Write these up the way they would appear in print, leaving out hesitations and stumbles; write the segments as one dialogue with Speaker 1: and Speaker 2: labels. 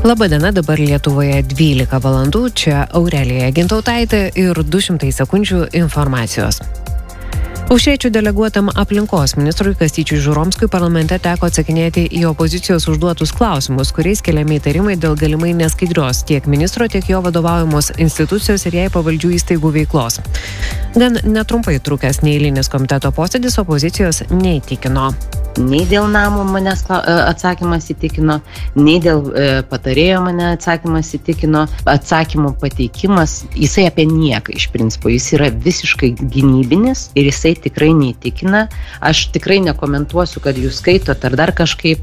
Speaker 1: Labadiena, dabar Lietuvoje 12 valandų, čia Aurelija Gintautaitė ir 200 sekundžių informacijos. Aušriečių deleguotam aplinkos ministrui Kastyčiui Žuromskui parlamente teko atsakinėti į opozicijos užduotus klausimus, kuriais keliami įtarimai dėl galimai neskaidrios tiek ministro, tiek jo vadovaujamos institucijos ir jai pavaldžių įstaigų veiklos. Gan netrumpai trukęs neeilinis komiteto posėdis opozicijos neįtikino.
Speaker 2: Nei dėl namo manęs atsakymas įtikino, nei dėl patarėjo mane atsakymas įtikino. Atsakymų pateikimas, jisai apie nieką iš principo, jis yra visiškai gynybinis ir jisai tikrai neįtikina. Aš tikrai nekomentuosiu, kad jūs skaitot ar dar kažkaip.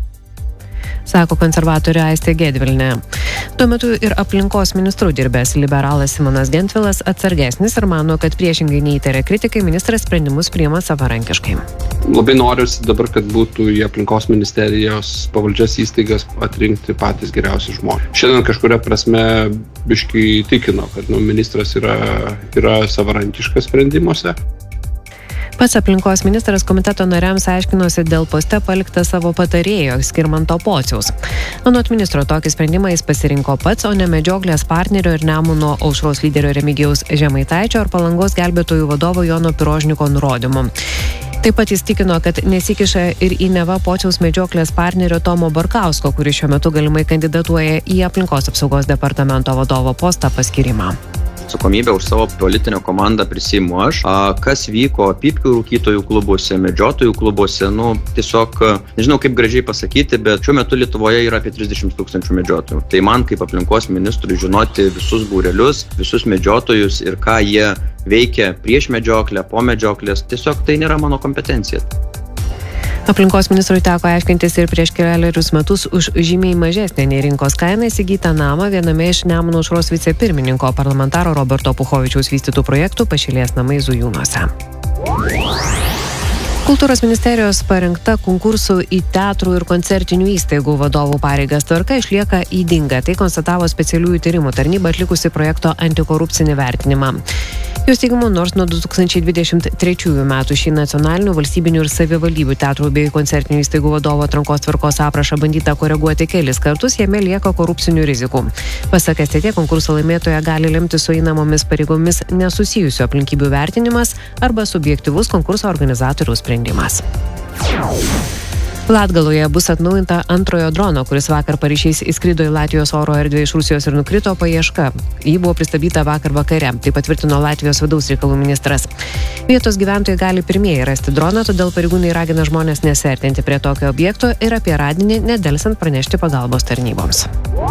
Speaker 1: Sako konservatorė Aistė Gedvilnė. Tuo metu ir aplinkos ministru dirbęs liberalas Simonas Gentvilas atsargesnis ir mano, kad priešingai neįtarė kritikai, ministras sprendimus priima savarankiškai.
Speaker 3: Labai noriuosi dabar, kad būtų į aplinkos ministerijos pavaldžias įstaigas atrinkti patys geriausi žmonės. Šiandien kažkuria prasme biškai įtikino, kad ministras yra savarankiškas sprendimuose.
Speaker 1: Pats aplinkos ministras komiteto nariams aiškinosi dėl poste palikta savo patarėjo Skirmanto Pociaus. Anot ministro tokį sprendimą jis pasirinko pats, o ne medžioklės partnerio ir Nemuno aušros lyderio Remigijaus Žemaitaičio ar Palangos gelbėtojų vadovo Jono Pirožniko nurodymu. Taip pat jis tikino, kad nesikiša ir į neva Pociaus medžioklės partnerio Tomo Barkausko, kuris šiuo metu galimai kandidatuoja į aplinkos apsaugos departamento vadovo postą paskyrimą.
Speaker 4: Atsakomybę už savo politinę komandą prisiimu aš. Kas vyko pypkių rūkytojų klubuose, medžiotojų klubuose, tiesiog, nežinau kaip gražiai pasakyti, bet šiuo metu Lietuvoje yra apie 30 000 medžiotojų. Tai man kaip aplinkos ministrui žinoti visus būrelius, visus medžiotojus ir ką jie veikia prieš medžioklę, po medžioklės, tiesiog tai nėra mano kompetencija.
Speaker 1: Aplinkos ministrui teko aiškintis ir prieš kelerius metus už žymiai mažesnę nei rinkos kainą įsigytą namą viename iš Nemuno aušros vicepirmininko parlamentaro Roberto Puchovičiaus vystytų projektų Pašilės namai Zujūnuose. Kultūros ministerijos parengta konkursų į teatrų ir koncertinių įstaigų vadovų pareigas tvarka išlieka ydinga. Tai konstatavo specialiųjų tyrimų tarnyba atlikusi projekto antikorupcinį vertinimą. Jos teigimu, nors nuo 2023 metų šį nacionalinių, valstybinių ir savivaldybių teatrų bei koncertinių įstaigų vadovo atrankos tvarkos aprašą bandyta koreguoti kelis kartus, jame lieka korupcinių rizikų. Pasak STT, konkurso laimėtoja gali lemti su einamomis pareigomis nesusijusių aplinkybių vertinimas arba subjektyvus konkurso organizatoriaus sprendimas. Latgaloje bus atnaujinta antrojo drono, kuris vakar paryčiais įskrido į Latvijos oro erdvę iš Rusijos ir nukrito paieška. Ji buvo pristabdyta vakar vakare, tai patvirtino Latvijos vidaus reikalų ministras. Vietos gyventojai gali pirmieji rasti droną, todėl pareigūnai ragina žmonės nesiartinti prie tokio objekto ir apie radinį nedelsiant pranešti pagalbos tarnyboms.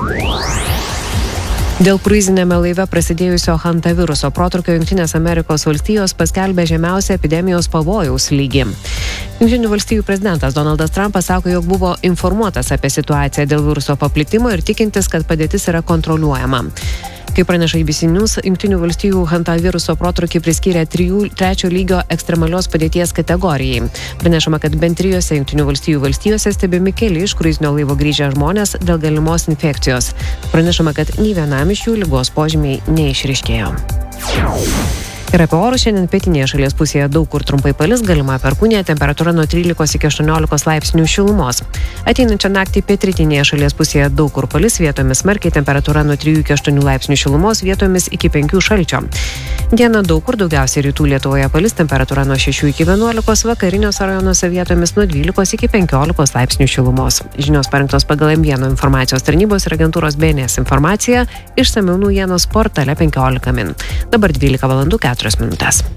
Speaker 1: Dėl kruizinėme laive prasidėjusio hantaviruso protrūkio Jungtinės Amerikos valstijos paskelbė žemiausią epidemijos pavojaus lygį. Jungtinių valstijų prezidentas Donaldas Trumpas sako, jog buvo informuotas apie situaciją dėl viruso paplitimo ir tikintis, kad padėtis yra kontroliuojama. Kaip praneša ABC News, Jungtinių valstijų hantaviruso protrūkį priskyrė 3 lygio ekstremalios padėties kategorijai. Pranešama, kad bent 3 Jungtinių valstijų valstijose stebimi keli iš kruizinio laivo grįžę žmonės dėl galimos infekcijos. Pranešama, kad nei vienam iš jų ligos požymiai neišryškėjo. Ir apie orus šiandien pietinėje šalies pusėje daug kur trumpai palis, galima perkūnija, temperatūra nuo 13 iki 18 laipsnių šilumos. Ateinančią naktį pietrytinėje šalies pusėje daug kur palis, vietomis smarkiai, temperatūra nuo 3 iki 8 laipsnių šilumos, vietomis iki 5 šalčio. Dieną daug kur daugiausiai rytų Lietuvoje palis, temperatūra nuo 6 iki 11, vakariniuose rajonuose vietomis nuo 12 iki 15 laipsnių šilumos. Žinios parengtos pagal M1 informacijos tarnybos ir agentūros BNS informacija, išsamiau naujienos portale 15 min. Dabar 12 valandų 4 minutės.